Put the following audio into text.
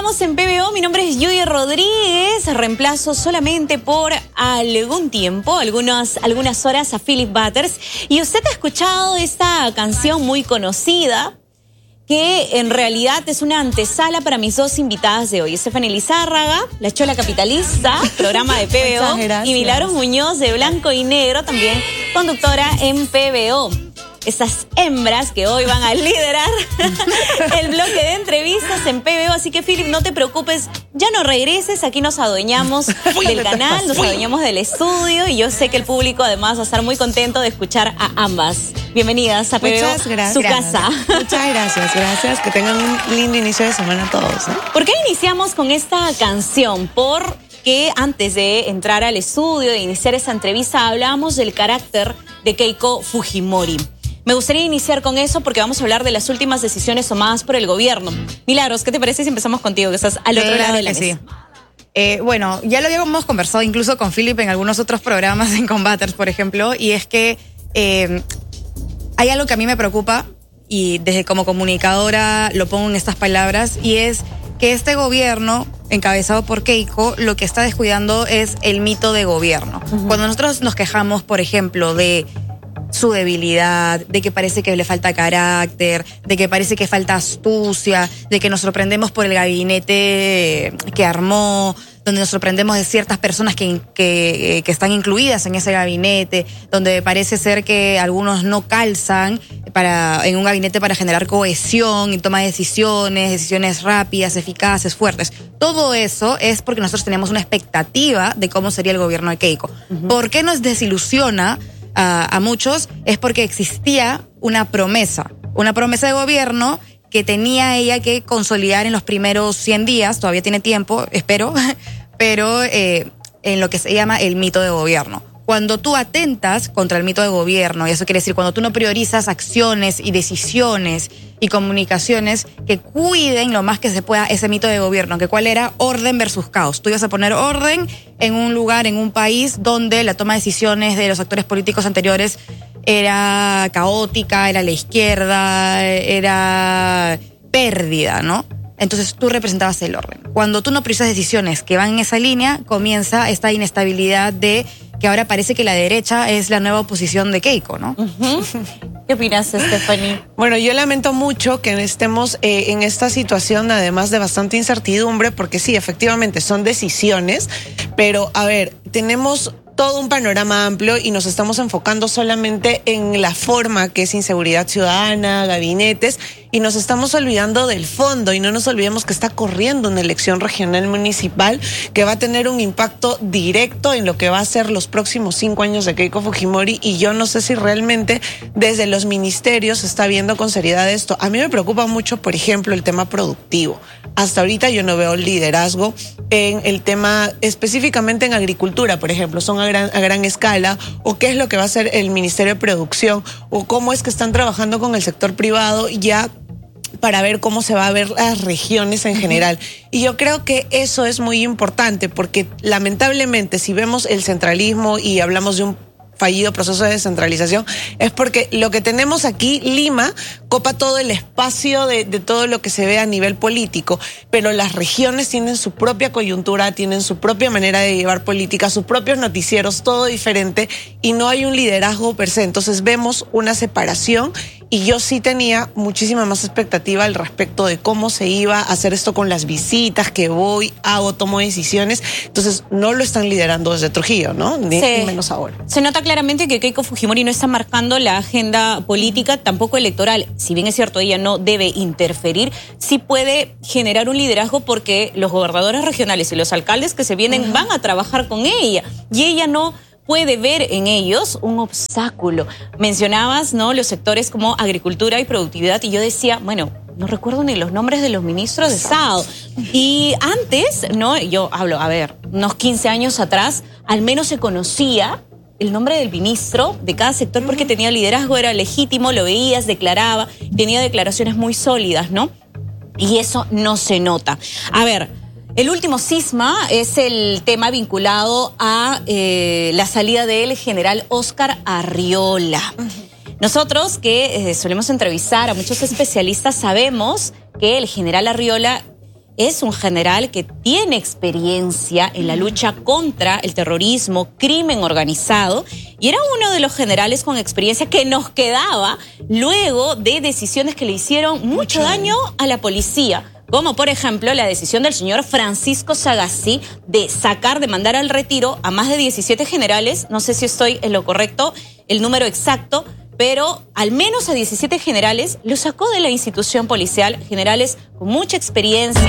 Continuamos en PBO, mi nombre es Judy Rodríguez, reemplazo solamente por algún tiempo, algunas horas a Philip Butters. Y usted ha escuchado esta canción muy conocida, que en realidad es una antesala para mis dos invitadas de hoy. Stephanie Lizárraga, la Chola Capitalista, programa de PBO, y Milagros Muñoz de Blanco y Negro, también conductora en PBO. Esas hembras que hoy van a liderar el bloque de entrevistas en PBO. Así que, Philip, no te preocupes, ya no regreses. Aquí nos adueñamos del canal, nos adueñamos del estudio. Y yo sé que el público, además, va a estar muy contento de escuchar a ambas. Bienvenidas a PBO, muchas gracias, su casa. Muchas gracias. Que tengan un lindo inicio de semana todos, ¿eh? ¿Por qué iniciamos con esta canción? Porque antes de entrar al estudio, de iniciar esta entrevista, hablábamos del carácter de Keiko Fujimori. Me gustaría iniciar con eso porque vamos a hablar de las últimas decisiones tomadas por el gobierno. Milagros, ¿qué te parece si empezamos contigo, que estás al otro lado de la mesa? Sí. Bueno, ya lo habíamos conversado incluso con Philip en algunos otros programas en Combaters, por ejemplo, y es que hay algo que a mí me preocupa, y desde como comunicadora lo pongo en estas palabras, y es que este gobierno, encabezado por Keiko, lo que está descuidando es el mito de gobierno. Cuando nosotros nos quejamos, por ejemplo, de su debilidad, de que parece que le falta carácter, de que parece que falta astucia, de que nos sorprendemos por el gabinete que armó, donde nos sorprendemos de ciertas personas que están incluidas en ese gabinete, donde parece ser que algunos no calzan en un gabinete para generar cohesión y toma de decisiones rápidas, eficaces, fuertes. Todo eso es porque nosotros tenemos una expectativa de cómo sería el gobierno de Keiko. ¿Por qué nos desilusiona a muchos? Es porque existía una promesa de gobierno que tenía ella que consolidar en los primeros 100 días, todavía tiene tiempo, espero, pero en lo que se llama el mito de gobierno. Cuando tú atentas contra el mito de gobierno, y eso quiere decir cuando tú no priorizas acciones y decisiones y comunicaciones que cuiden lo más que se pueda ese mito de gobierno, que cuál era orden versus caos. Tú ibas a poner orden en un lugar, en un país donde la toma de decisiones de los actores políticos anteriores era caótica, era la izquierda, era pérdida, ¿no? Entonces tú representabas el orden. Cuando tú no priorizas decisiones que van en esa línea, comienza esta inestabilidad de que ahora parece que la derecha es la nueva oposición de Keiko, ¿no? ¿Qué opinas, Stephanie? Bueno, yo lamento mucho que estemos en esta situación, además de bastante incertidumbre, porque sí, efectivamente son decisiones, pero a ver, tenemos todo un panorama amplio y nos estamos enfocando solamente en la forma, que es inseguridad ciudadana, gabinetes, y nos estamos olvidando del fondo, y no nos olvidemos que está corriendo una elección regional municipal que va a tener un impacto directo en lo que va a ser los próximos 5 años de Keiko Fujimori, y yo no sé si realmente desde los ministerios se está viendo con seriedad esto. A mí me preocupa mucho, por ejemplo, el tema productivo. Hasta ahorita yo no veo liderazgo en el tema, específicamente en agricultura, por ejemplo, son a gran escala, o qué es lo que va a hacer el Ministerio de Producción, o cómo es que están trabajando con el sector privado ya para ver cómo se va a ver las regiones en general. Y yo creo que eso es muy importante, porque lamentablemente si vemos el centralismo y hablamos de un fallido proceso de descentralización, es porque lo que tenemos aquí, Lima, copa todo el espacio de todo lo que se ve a nivel político, pero las regiones tienen su propia coyuntura, tienen su propia manera de llevar política, sus propios noticieros, todo diferente, y no hay un liderazgo per se. Entonces vemos una separación, y yo sí tenía muchísima más expectativa al respecto de cómo se iba a hacer esto con las visitas, que voy, hago, tomo decisiones. Entonces no lo están liderando desde Trujillo, ¿no? Ni menos ahora. Se nota claramente que Keiko Fujimori no está marcando la agenda política, tampoco electoral. Si bien es cierto, ella no debe interferir, sí puede generar un liderazgo, porque los gobernadores regionales y los alcaldes que se vienen van a trabajar con ella, y ella no puede ver en ellos un obstáculo. Mencionabas, ¿no?, los sectores como agricultura y productividad, y yo decía, bueno, no recuerdo ni los nombres de los ministros de Estado. Y antes, ¿no?, yo hablo, a ver, unos 15 años atrás, al menos se conocía el nombre del ministro de cada sector porque tenía liderazgo, era legítimo, lo veías, declaraba, tenía declaraciones muy sólidas, ¿no? Y eso no se nota. A ver, el último cisma es el tema vinculado a la salida del general Óscar Arriola. Nosotros que solemos entrevistar a muchos especialistas sabemos que el general Arriola es un general que tiene experiencia en la lucha contra el terrorismo, crimen organizado, y era uno de los generales con experiencia que nos quedaba luego de decisiones que le hicieron mucho daño a la policía. Como por ejemplo la decisión del señor Francisco Sagasti de mandar al retiro a más de 17 generales, no sé si estoy en lo correcto, el número exacto, pero al menos a 17 generales los sacó de la institución policial, generales con mucha experiencia.